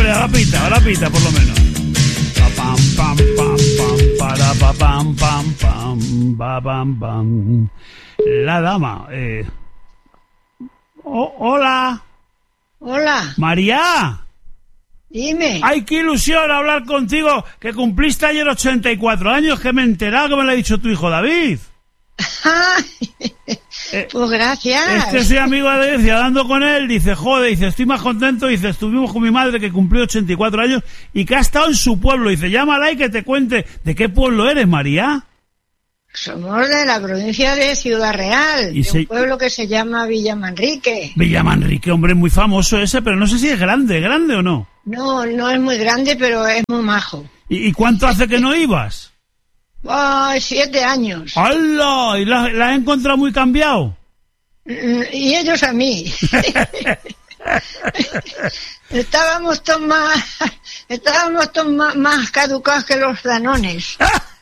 hombre, ahora pita, por lo menos. Pam, pam, pam, pam, para, pa, pam, pam, pam, pa, pam, pam. La dama, hola. Hola. María. Dime. Ay, qué ilusión hablar contigo, que cumpliste ayer 84 años, que me he enterado que me lo ha dicho tu hijo David. Pues gracias. Es que soy amigo de David y hablando con él, dice, joder, dice, estoy más contento, dice, estuvimos con mi madre que cumplió 84 años y que ha estado en su pueblo, dice, llámala y que te cuente. ¿De qué pueblo eres, María? Somos de la provincia de Ciudad Real, de un pueblo que se llama Villamanrique. Villamanrique, hombre, muy famoso ese, pero no sé si es grande o no. No, no es muy grande, pero es muy majo. ¿Y cuánto hace que no ibas? 7 años. ¡Hala! ¿Y la has encontrado muy cambiado? Y ellos a mí. Estábamos todos más caducados que los danones.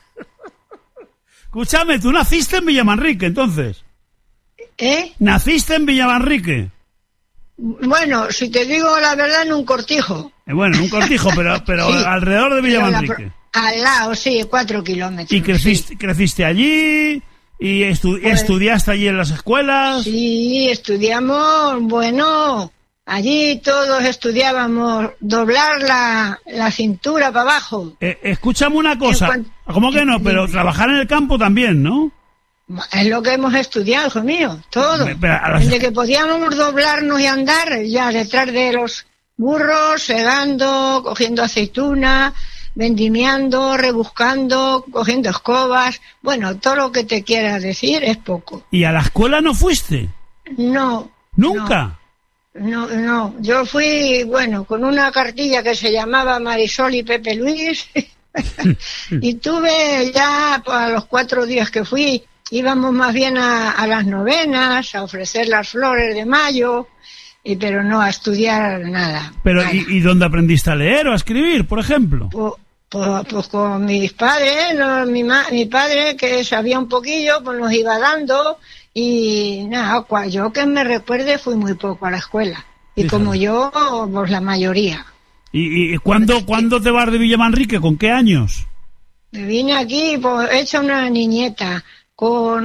Escúchame, tú naciste en Villamanrique, entonces. ¿Naciste en Villamanrique? Bueno, si te digo la verdad, en un cortijo. Bueno, en un cortijo, pero sí, alrededor de Villamanrique. Al lado, sí, 4 kilómetros. ¿Y creciste allí? ¿Y estudiaste allí en las escuelas? Sí, estudiamos, bueno, allí todos estudiábamos doblar la cintura para abajo. Escúchame una cosa, ¿cómo que no? Pero trabajar en el campo también, ¿no? Es lo que hemos estudiado, hijo mío, todo. Desde que podíamos doblarnos y andar, ya detrás de los burros, segando, cogiendo aceituna, vendimiando, rebuscando, cogiendo escobas. Bueno, todo lo que te quiera decir es poco. ¿Y a la escuela no fuiste? No. ¿Nunca? No. Yo fui, bueno, con una cartilla que se llamaba Marisol y Pepe Luis. Y tuve ya, pues, a los 4 días que fui, íbamos más bien a las novenas, a ofrecer las flores de mayo, pero no a estudiar nada. Pero nada. ¿y dónde aprendiste a leer o a escribir, por ejemplo? Pues con mis padres, mi padre, que sabía un poquillo, pues nos iba dando, y nada, yo que me recuerde fui muy poco a la escuela. Y fíjate. Como yo, pues la mayoría. ¿Y cuándo te vas de Villamanrique? ¿Con qué años? Me vine aquí, pues hecha una niñeta, con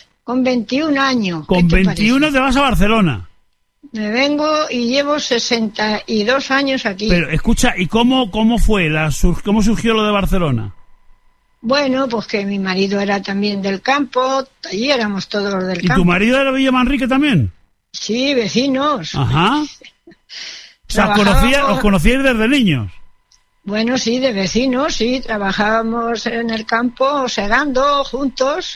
21 años. ¿Con 21 te vas a Barcelona? Me vengo y llevo 62 años aquí. Pero escucha, ¿y cómo fue? ¿Cómo surgió lo de Barcelona? Bueno, pues que mi marido era también del campo, allí éramos todos los del campo. ¿Y tu marido era de Villamanrique también? Sí, vecinos. Ajá. O sea, ¿os conocíais desde niños? Bueno, sí, de vecinos, sí, trabajábamos en el campo segando juntos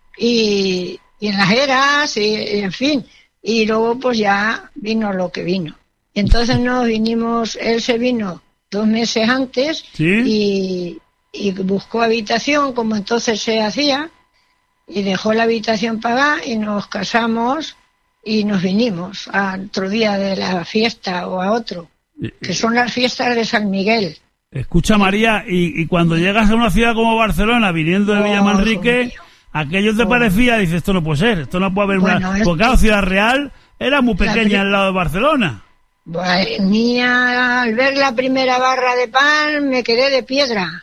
y en las eras y en fin. Y luego pues ya vino lo que vino. Y entonces nos vinimos, él se vino 2 meses antes. ¿Sí? y buscó habitación como entonces se hacía y dejó la habitación pagada y nos casamos y nos vinimos a otro día de la fiesta o a otro, que son las fiestas de San Miguel. Escucha, María, y cuando llegas a una ciudad como Barcelona viniendo de Villamanrique, aquello te parecía, dices, esto no puede ser, esto no puede haber una... Porque claro, Ciudad Real era muy pequeña al lado de Barcelona. Bueno, niña, al ver la primera barra de pan me quedé de piedra.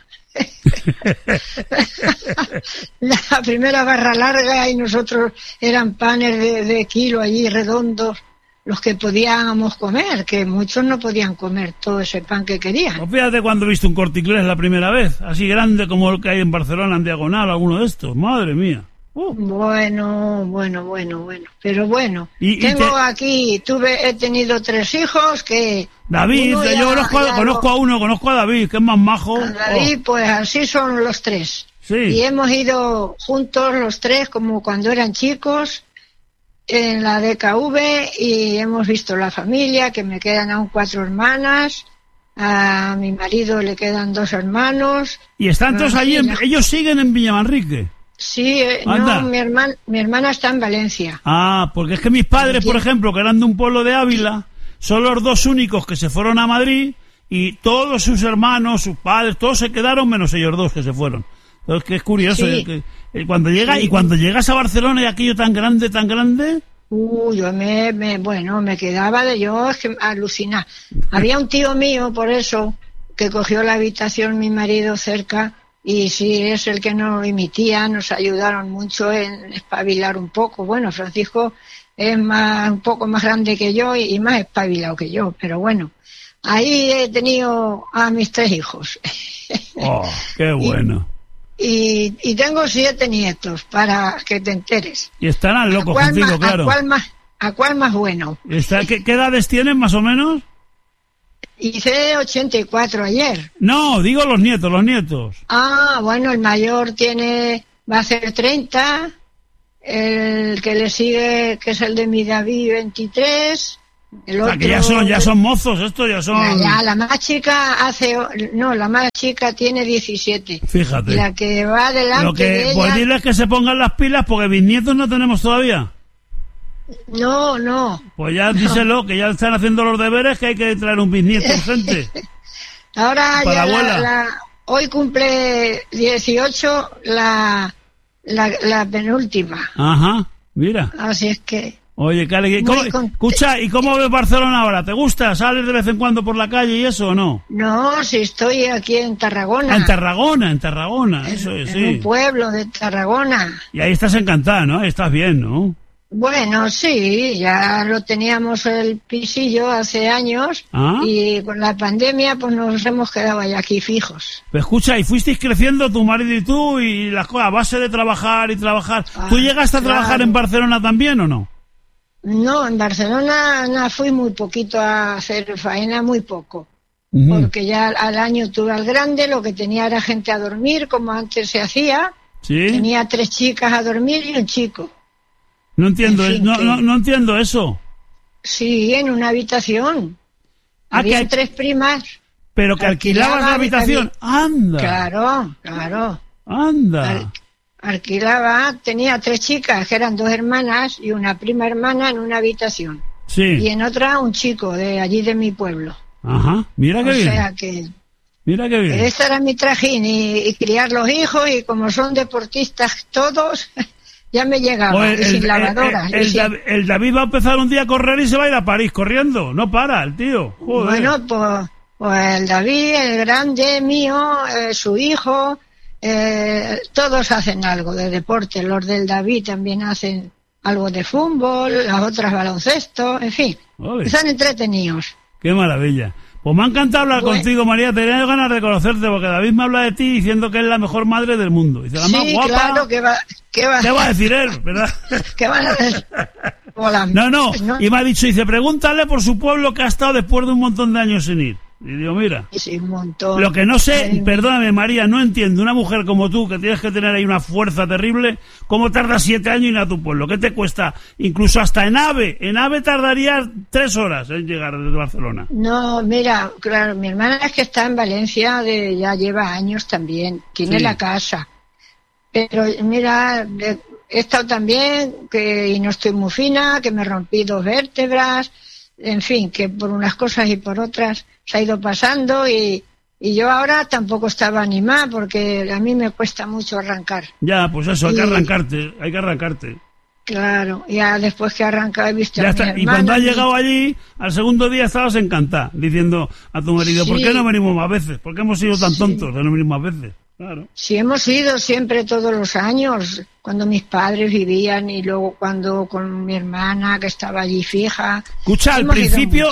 La primera barra larga y nosotros eran panes de kilo allí redondos, los que podíamos comer, que muchos no podían comer todo ese pan que querían. Pues fíjate cuando viste un Corte Inglés la primera vez, así grande como el que hay en Barcelona en diagonal, alguno de estos, madre mía. Bueno, pero bueno, he tenido 3 hijos que... David, yo conozco a David, que es más majo. A David, pues así son los 3. Sí. Y hemos ido juntos los 3 como cuando eran chicos en la DKV y hemos visto la familia, que me quedan aún 4 hermanas, a mi marido le quedan 2 hermanos. ¿Y están todos allí? ¿Ellos siguen en Villamanrique? Sí, no, mi hermana está en Valencia. Ah, porque es que mis padres, por ejemplo, que eran de un pueblo de Ávila, son los 2 únicos que se fueron a Madrid y todos sus hermanos, sus padres, todos se quedaron menos ellos 2 que se fueron. Entonces, que es curioso, sí. Cuando llegas a Barcelona y aquello tan grande, Yo me quedaba es que alucinar. Había un tío mío, por eso, que cogió la habitación mi marido cerca, y sí, es el que nos emitía, nos ayudaron mucho en espabilar un poco. Bueno, Francisco es un poco más grande que yo y más espabilado que yo, pero bueno, ahí he tenido a mis 3 hijos. ¡Oh, qué bueno! Y tengo 7 nietos, para que te enteres. Y estarán locos contigo, claro. ¿A cuál más bueno? ¿Qué edades tienen, más o menos? Hice 84 ayer. No, digo los nietos. Bueno, el mayor va a ser 30, el que le sigue, que es el de mi David, 23... El otro, que ya son mozos, esto ya son... la más chica la más chica tiene 17. Fíjate. Y la que va delante de ella... Pues diles que se pongan las pilas, porque bisnietos no tenemos todavía. No. Pues ya díselo, que ya están haciendo los deberes, que hay que traer un bisnieto urgente. Ahora para ya la abuela. Hoy cumple 18 la penúltima. Ajá, mira. Así es que... Oye, Cali, escucha, ¿y cómo ves Barcelona ahora? ¿Te gusta? ¿Sales de vez en cuando por la calle y eso o no? No, si estoy aquí en Tarragona. En Tarragona, eso es, sí. En un pueblo de Tarragona. Y ahí estás encantada, ¿no? Ahí estás bien, ¿no? Bueno, sí, ya lo teníamos el pisillo hace años y con la pandemia pues nos hemos quedado ahí aquí fijos. Pues escucha, y fuisteis creciendo tu marido y tú y las cosas a base de trabajar y trabajar. ¿Tú llegaste a trabajar en Barcelona también o no? No, en Barcelona fui muy poquito a hacer faena, muy poco. Porque ya al año tuve al grande, lo que tenía era gente a dormir, como antes se hacía. ¿Sí? Tenía 3 chicas a dormir y un chico. No entiendo, en fin, no entiendo eso. Sí, en una habitación. Había 3 primas. Pero que alquilabas la habitación. ¡Anda! Claro. ¡Anda! Alquilaba, tenía 3 chicas que eran 2 hermanas y una prima hermana en una habitación. Sí. Y en otra un chico de allí de mi pueblo. Ajá, mira qué bien. O sea que... Mira qué bien. Ese era mi trajín y criar los hijos, y como son deportistas todos, ya me llegaba, pues sin lavadora. El David va a empezar un día a correr y se va a ir a París corriendo. No para, el tío. Joder. Bueno, pues el David, el grande mío, su hijo... todos hacen algo de deporte. Los del David también hacen algo de fútbol, las otras baloncesto, en fin. Ole. Están entretenidos. Qué maravilla. Pues me ha encantado hablar contigo, María. Tenía ganas de conocerte, porque David me habla de ti diciendo que es la mejor madre del mundo. Dice, la más guapa. Claro, ¿qué va a decir él, verdad? ¿Qué van a decir? No. Y me ha dicho, dice, pregúntale por su pueblo, que ha estado después de un montón de años sin ir. Y digo, mira, sí, un montón. Lo que no sé, perdóname María, no entiendo, una mujer como tú, que tienes que tener ahí una fuerza terrible, ¿cómo tardas 7 años en ir a tu pueblo? ¿Qué te cuesta? Incluso hasta en AVE tardarías 3 horas en llegar desde Barcelona. No, mira, claro, mi hermana es que está en Valencia, ya lleva años también, tiene la casa. Pero mira, he estado también, y no estoy muy fina, que me rompí 2 vértebras, en fin, que por unas cosas y por otras se ha ido pasando, y yo ahora tampoco estaba animada, porque a mí me cuesta mucho arrancar. Ya, pues eso, hay que arrancarte. Claro, ya después que arranca he visto ya a está. mi hermana. Y cuando has llegado allí, al segundo día estabas encantada, diciendo a tu marido, ¿por qué no venimos más veces? ¿Por qué hemos sido tan tontos de no venir más veces? Claro. Sí, hemos ido siempre todos los años, cuando mis padres vivían, y luego cuando con mi hermana, que estaba allí fija. Escucha, al principio,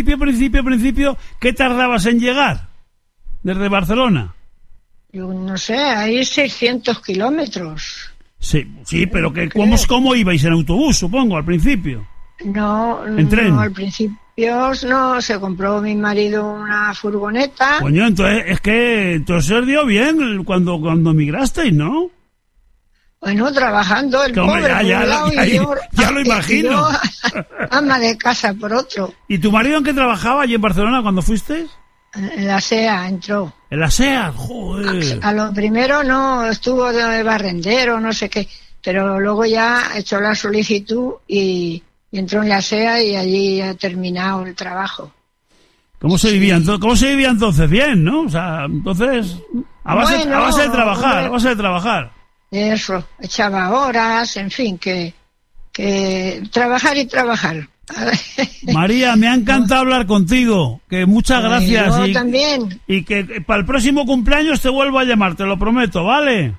¿qué tardabas en llegar desde Barcelona? Yo no sé, hay 600 kilómetros. Sí, pero ¿cómo ibais? ¿En autobús, supongo, al principio? No, ¿en tren? No, al principio no, se compró mi marido una furgoneta. Coño, entonces se dio bien cuando migrasteis, ¿no? Bueno, trabajando el pobre por un lado y yo... Ya lo imagino. Yo, ama de casa por otro. ¿Y tu marido en qué trabajaba allí en Barcelona cuando fuisteis? En la SEA entró. ¿En la SEA? Joder. A lo primero no, estuvo de barrendero, no sé qué, pero luego ya echó la solicitud y entró en la SEA, y allí ha terminado el trabajo. ¿Cómo se vivía entonces? Bien, ¿no? O sea, entonces, a base de trabajar. Eso, echaba horas, en fin, que que trabajar y trabajar. María, me ha encantado hablar contigo, que muchas gracias. Yo también. Y que para el próximo cumpleaños te vuelvo a llamar, te lo prometo, ¿vale?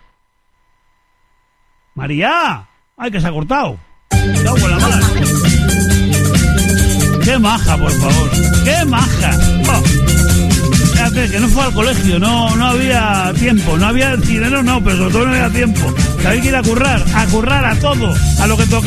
María, ay, que se ha cortado. Me cago en la madre. Qué maja, por favor, qué maja. Oh. Fíjate, que no fue al colegio, no había tiempo, no había dinero, no, pero sobre todo no había tiempo. Que había que ir a currar a todo, a lo que tocaba.